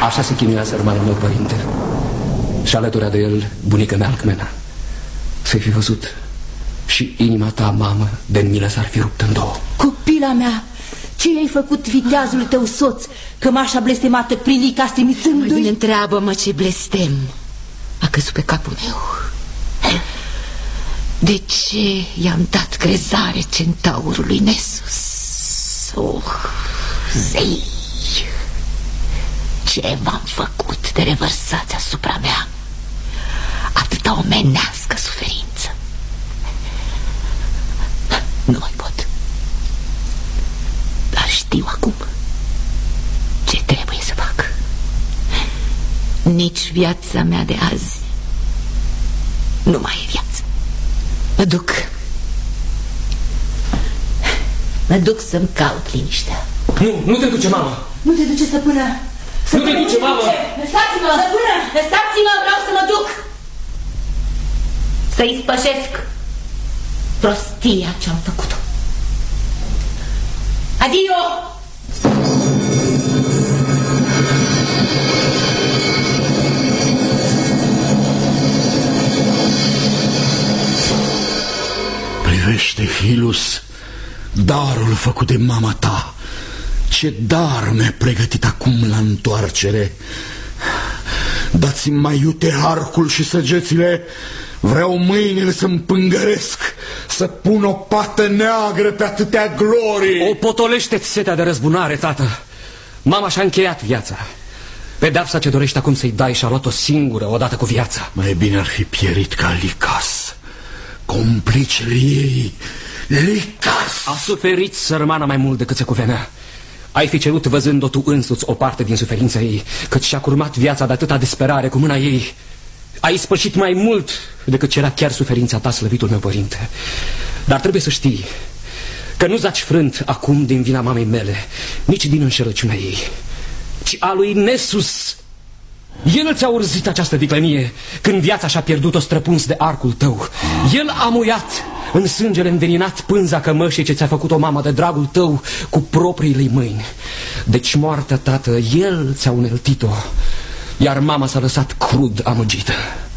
Așa se chinuia sărmanul meu părinte. Și alăturea de el bunica mea Alcmena. Să-i fi văzut și inima ta, mamă, de milă s-ar fi rupt în două. Copila mea, ce ai făcut viteazul tău soț, cămașa blestemată prilica strimițându-i? Bine, întreabă-mă ce blestem a căzut pe capul meu. De ce i-am dat crezare centaurului Nessus? Oh, zei, ce v-am făcut de revărsați asupra mea atâta omenească suferință? Nu mai pot. Dar știu acum ce trebuie să fac. Nici viața mea de azi nu mai e viață. Mă duc să-mi caut liniștea. Nu te duce, mamă. Nu te duce, stăpână. Nu te duce, mamă. Lăsați-mă, stăpână. Lăsați-mă, vreau să mă duc. Să-i spășesc prostia ce-am făcut-o. Adio! Privește, Hilus, darul făcut de mama ta. Ce dar mi-a pregătit acum la întoarcere. Dați-mi mai iute arcul și săgețile. Vreau mâinile să-mi pângăresc, să pun o pată neagră pe atâtea glorii. O potolește-ți setea de răzbunare, tată. Mama și-a încheiat viața. Pedeapsa ce dorești acum să-i dai și-a luat-o singură, odată cu viața. Mai bine ar fi pierit ca Licas, complicele ei. Licas! A suferit sărmana mai mult decât se cuvenea. Ai fi cerut văzând-o tu însuți o parte din suferința ei, căci și-a curmat viața de atâta desperare cu mâna ei. Ai spășit mai mult decât ce era chiar suferința ta, slăvitul meu părinte. Dar trebuie să știi că nu zaci frânt acum din vina mamei mele, nici din înșelăciunea ei, ci a lui Nessus. El ți-a urzit această viclenie când viața și-a pierdut-o străpuns de arcul tău. El a muiat în sângele înveninat pânza cămășii ce ți-a făcut-o mama de dragul tău cu propriile mâini. Deci moartea, tată, el ți-a uneltit-o, iar mama s-a lăsat crud amăgită.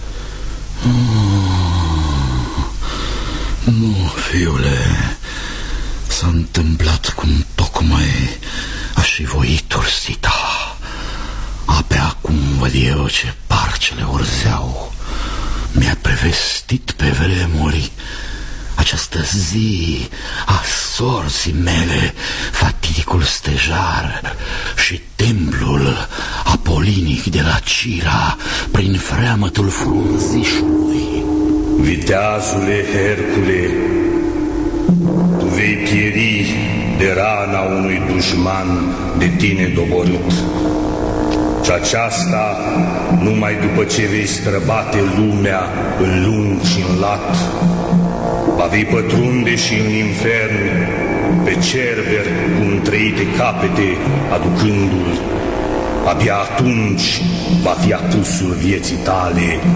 Nu, fiule, s-a întâmplat cum tocmai aș fi voit ursita. Abia acum văd eu ce parcele urzeau. Mi-a prevestit pe vremuri această zi a sorții mele, fatidicul stejar și templul apolinic de la Cira prin freamătul frunzișului. Viteazule Hercule, tu vei pieri de rana unui dușman de tine doborât. Și aceasta numai după ce vei străbate lumea în lung și în lat. Va vei pătrunde și în infern pe cerber cu întrăite capete aducându-l. Abia atunci va fi apusul vieții tale